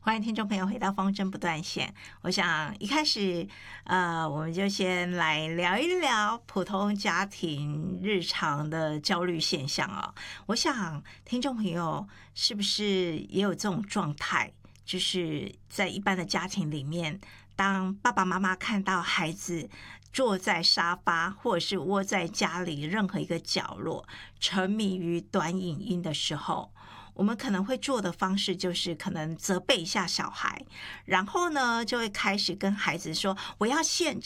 欢迎听众朋友回到风筝不断线。我想一开始，我们就先来聊一聊普通家庭日常的焦虑现象哦。我想听众朋友是不是也有这种状态？就是在一般的家庭里面，当爸爸妈妈看到孩子坐在沙发或者是窝在家里任何一个角落，沉迷于短影音的时候，我们可能会做的方式就是可能责备一下小孩，然后呢就会开始跟孩子说我要限